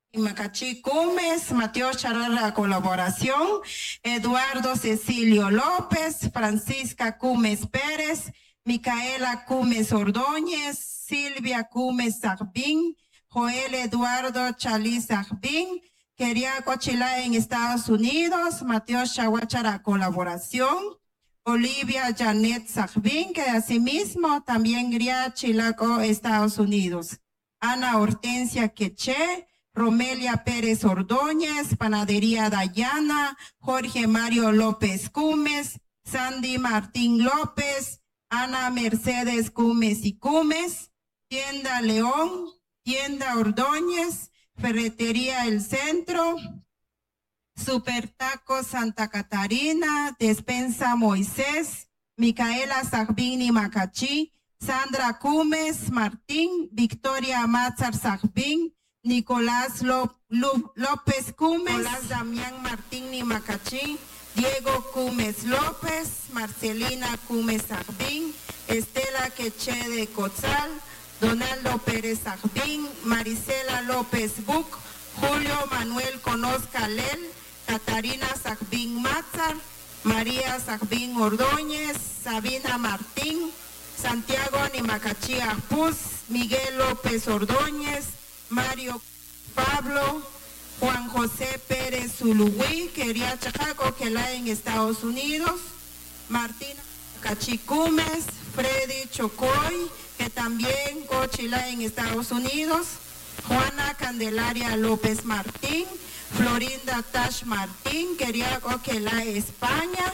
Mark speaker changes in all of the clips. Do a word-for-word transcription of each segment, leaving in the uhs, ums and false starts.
Speaker 1: Macachi Cumes, Mateo Charala colaboración, Eduardo Cecilio López, Francisca Cumes Pérez, Micaela Cumes Ordóñez, Silvia Cumes Sarbín, Joel Eduardo Chalí Sarbín, quería Cochilá en Estados Unidos, Mateo Chahuachara colaboración, Olivia Janet Sarbín, que asimismo también quería Chilaco, Estados Unidos, Ana Hortensia Queche, Romelia Pérez Ordóñez, Panadería Dayana, Jorge Mario López Cumes, Sandy Martín López, Ana Mercedes Cumes y Cumes, Tienda León, Tienda Ordóñez, Ferretería El Centro, Super Taco Santa Catarina, Despensa Moisés, Micaela Sarbín Macachí, Sandra Cumes Martín, Victoria Mazar Sarbín, Nicolás López Cumes, Nicolás Damián Martín Nimacachí, Diego Cumes López, Marcelina Cumes Sarbín, Estela Queche de Cotzal, Donaldo Pérez Sarbín, Marisela López Buc, Julio Manuel Conozca Lel, Catarina Sarbín Mazar, María Sarbín Ordóñez, Sabina Martín, Santiago Nimacachí Arpuz, Miguel López Ordóñez, Mario Pablo, Juan José Pérez Zuluí, quería Chacaco, que la en Estados Unidos, Martina Cachicumes, Freddy Chocoy, que también Cochila en Estados Unidos, Juana Candelaria López Martín, Florinda Tash Martín, quería Coquela España,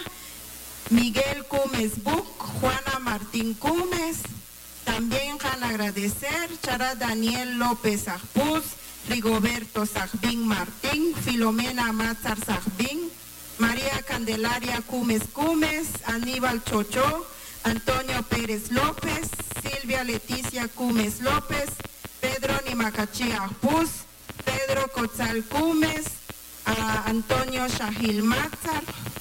Speaker 1: Miguel Cumes Buc, Juana Martín Cumes. También van a agradecer Chara Daniel López Arpuz, Rigoberto Sarbín Martín, Filomena Mazar Sarbín, María Candelaria Cumes Cumes, Aníbal Chocho, Antonio Pérez López, Silvia Leticia Cumes López, Pedro Nimacachí Arpuz, Pedro Cotzal Cumes, a Antonio Shahil Mazar,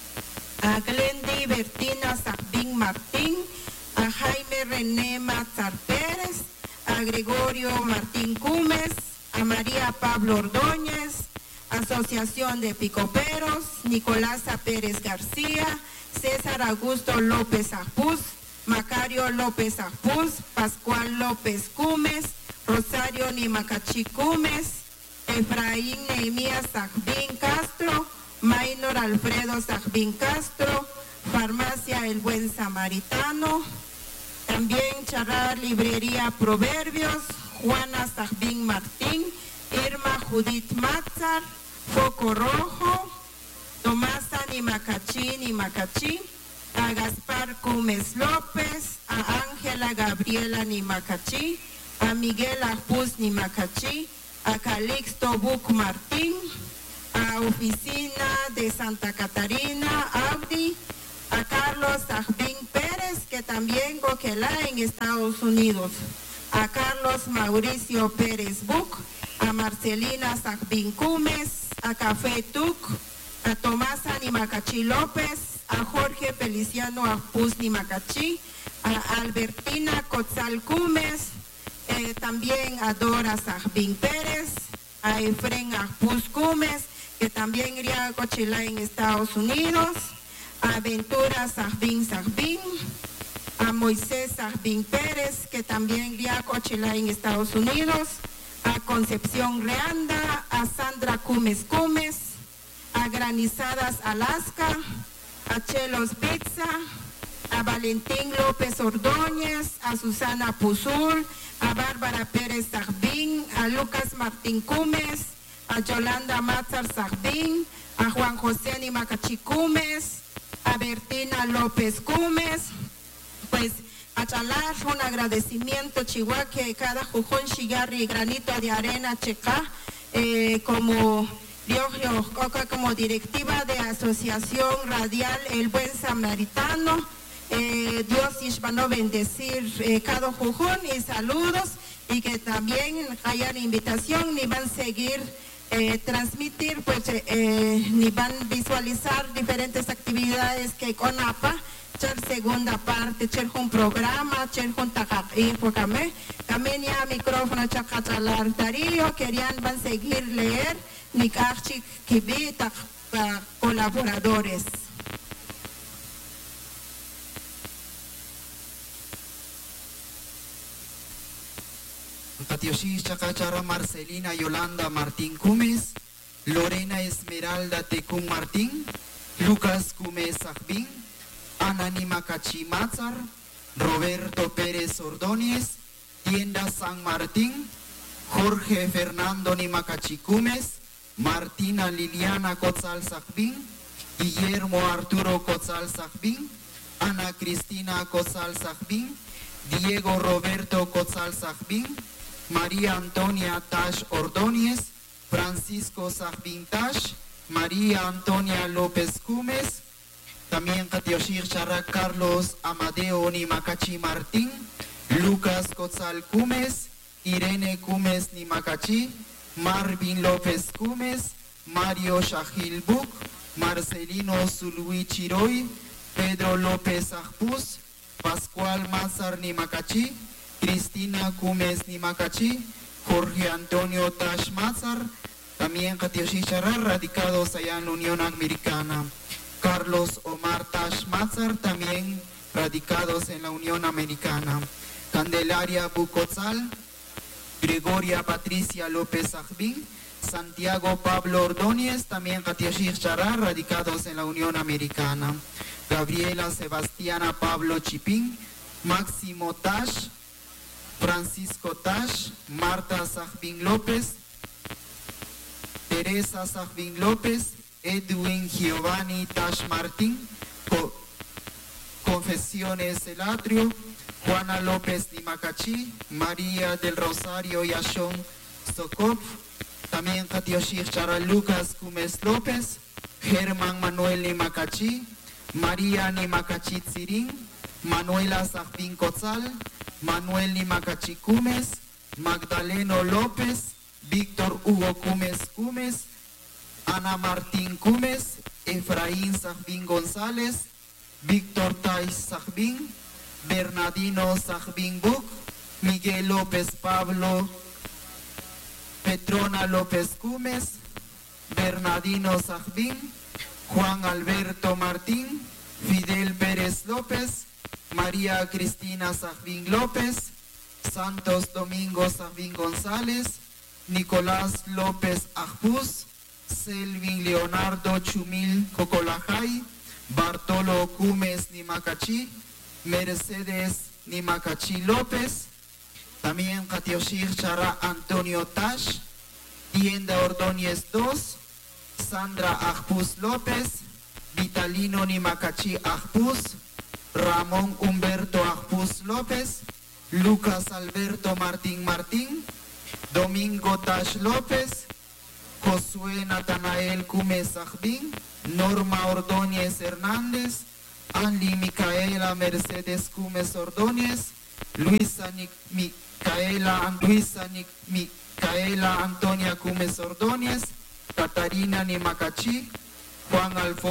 Speaker 1: a Glendy Bertina Sarbín Martín, a Jaime René Mazar Pérez, a Gregorio Martín Cumes, a María Pablo Ordóñez, Asociación de Picoperos, Nicolás Pérez García, César Augusto López Arpuz, Macario López Arpuz, Pascual López Cumes, Rosario Nimacachí Cumes, Efraín Nehemías Sarbín Castro, Maynor Alfredo Sarbín Castro, Farmacia El Buen Samaritano, también Chará Librería Proverbios, Juana Sarbín Martín, Irma Judith Mazar, Foco Rojo, Tomasa Nimacachí Nimacachí, a Gaspar Cumes López, a Ángela Gabriela Nimacachí, a Miguel Arpuz Nimacachí, a Calixto Buc Martín, a Oficina de Santa Catarina, Audi, a Carlos Sarbín Pérez, que también Coquelá en Estados Unidos, a Carlos Mauricio Pérez Buc, a Marcelina Sarbín Cumes, a Café Tuc, a Tomás Nimacachí López, a Jorge Feliciano Arpuz Nimacachí, a Albertina Cotzal Cumes, eh, también a Dora Sarbín Pérez, a Efren Arpuz Cumes, que también iría a Cochilá en Estados Unidos, a Ventura Sarbín Sarbín, a Moisés Sarbín Pérez, que también iría a Cochilá en Estados Unidos, a Concepción Reanda, a Sandra Cumes Cumes, a Granizadas Alaska, a Chelos Pizza, a Valentín López Ordóñez, a Susana Puzul, a Bárbara Pérez Sarbín, a Lucas Martín Cumes, a Yolanda Mazar Sarbín, a Juan José Nimacachí Cumes, a Bertina López Cumes, pues a chalar un agradecimiento Chihuahua que cada jujón chigarri granito de arena checa eh, como Dios Coca como directiva de Asociación Radial El Buen Samaritano. Eh, Dios Ishbano bendecir eh, cada jujón y saludos, y que también hayan invitación ni van a seguir eh, transmitir, pues eh, ni van a visualizar diferentes actividades que con A P A Cher segunda parte, cher un programa, cher un takakir por kami. Kami niya micrófono chakachalar tarillo, querían van seguir leer, ni kachi kibi tak colaboradores.
Speaker 2: Patioshi Chacachara Marcelina Yolanda Martín Cumes, Lorena Esmeralda Tecum Martín, Lucas Cumes Sajbin, Anani Macachi Mazar, Roberto Pérez Ordóñez, Tienda San Martín, Jorge Fernando Nimacachi Cumes, Martina Liliana Cotzal Sajbin, Guillermo Arturo Cotzal Sajbin, Ana Cristina Cotzal Sajbin, Diego Roberto Cotzal Sajbin, María Antonia Tash Ordóñez, Francisco Sajbin Tash, María Antonia López Cumes, también Katioshir Chara Carlos Amadeo Nimacachi Martín, Lucas Cotzal Cumes, Irene Cumes Nimacachi, Marvin López Cumes, Mario Shahil Buk, Marcelino Zuluí Chiroy, Pedro López Ajpus, Pascual Mazar Nimacachi, Cristina Cumes Nimacachi, Jorge Antonio Tash Mazar, también Katioshi Chara, radicados allá en la Unión Americana. Carlos Omar Tash Mazar, también radicados en la Unión Americana. Candelaria Bucotzal, Gregoria Patricia López Ajbin, Santiago Pablo Ordóñez, también Katioshi Chara, radicados en la Unión Americana. Gabriela Sebastiana Pablo Chipín, Máximo Tash, Francisco Tash, Marta Sajbin López, Teresa Sajbin López, Edwin Giovanni Tash Martín, Co Confesiones El Atrio, Juana López Nimacachi, María del Rosario Yashon Sokov, también Katioshir Chara Lucas Cumes López, Germán Manuel Nimacachi, María Nimacachi Tsirín, Manuela Sajbin Cotzal, Manuel Nimacachi Cumes, Magdaleno López, Víctor Hugo Cumes Cumes, Ana Martín Cumes, Efraín Sajbin González, Víctor Tais Sajbin, Bernardino Sajbin Buc, Miguel López Pablo, Petrona López Cumes, Bernardino Sajbin, Juan Alberto Martín, Fidel Pérez López, María Cristina Sajbin López, Santos Domingo Sajbin González, Nicolás López Ajpus, Selvin Leonardo Chumil Cocolajay, Bartolo Cumes Nimacachi, Mercedes Nimacachi López, también Katioshir Chara Antonio Tash, Tienda Ordóñez dos, Sandra Ajpus López, Vitalino Nimacachi Ajpus, Ramón Humberto Ajpus López, Lucas Alberto Martín Martín, Domingo Tash López, Josué Natanael Cumes Ajbin, Norma Ordóñez Hernández, Anli Micaela Mercedes Cumes Ordóñez, Luisa Nic Micaela, Luisa Nic Micaela Antonia Cumes Ordóñez, Catarina Nimacachi, Juan Alfonso